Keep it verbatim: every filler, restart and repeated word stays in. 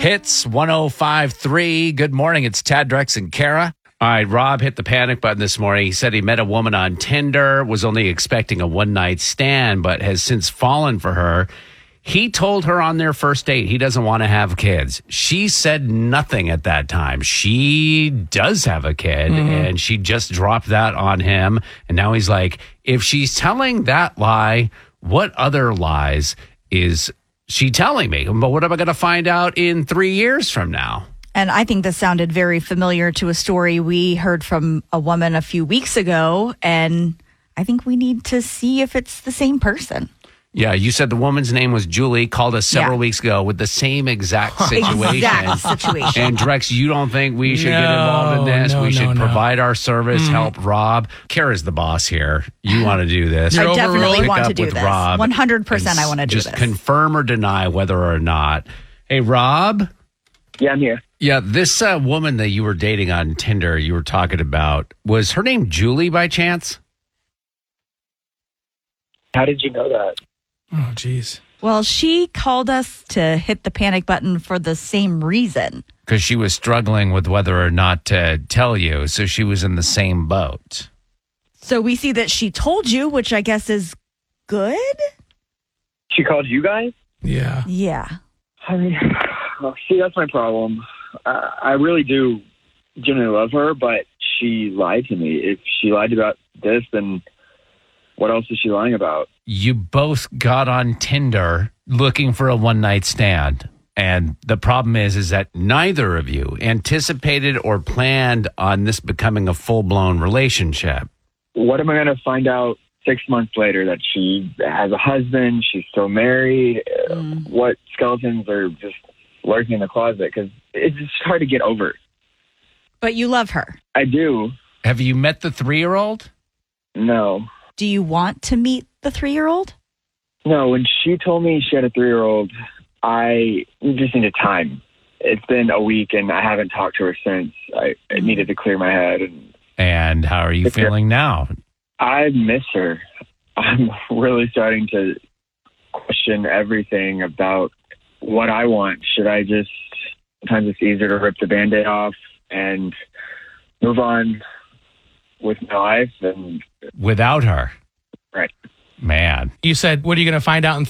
Hits one oh five point three. Good morning. It's Tad, Drex, and Kara. All right, Rob hit the panic button this morning. He said he met a woman on Tinder, was only expecting a one-night stand, but has since fallen for her. He told her on their first date he doesn't want to have kids. She said nothing at that time. She does have a kid, mm-hmm. and she just dropped that on him. And now he's like, if she's telling that lie, what other lies is she telling me? But what am I going to find out in three years from now? And I think this sounded very familiar to a story we heard from a woman a few weeks ago. And I think we need to see if it's the same person. Yeah, you said the woman's name was Julie, called us several yeah. weeks ago with the same exact situation. Exact situation. And Drex, you don't think we should no, get involved in this? No, we should no, provide no. our service, mm-hmm. help Rob. Kara's the boss here. You want to do this. I definitely Pick want up to do with this. Rob one hundred percent I want to do just this. Just confirm or deny whether or not. Hey, Rob? Yeah, I'm here. Yeah, this uh, woman that you were dating on Tinder, you were talking about, was her name Julie by chance? How did you know that? Oh, geez. Well, she called us to hit the panic button for the same reason. Because she was struggling with whether or not to tell you, so she was in the same boat. So we see that she told you, which I guess is good? She called you guys? Yeah. Yeah. I mean, well, see, that's my problem. Uh, I really do genuinely love her, but she lied to me. If she lied about this, then what else is she lying about? You both got on Tinder looking for a one-night stand. And the problem is, is that neither of you anticipated or planned on this becoming a full-blown relationship. What am I going to find out six months later? That she has a husband, she's still married? Mm. What skeletons are just lurking in the closet? Because it's just hard to get over. But you love her. I do. Have you met the three-year-old? No. Do you want to meet the three-year-old? No, when she told me she had a three-year-old, I just needed time. It's been a week, and I haven't talked to her since. I, I needed to clear my head. And, and how are you feeling now? I miss her. I'm really starting to question everything about what I want. Should I just, sometimes it's easier to rip the Band-Aid off and move on with my life. And without her? Right. Man. You said, what are you going to find out in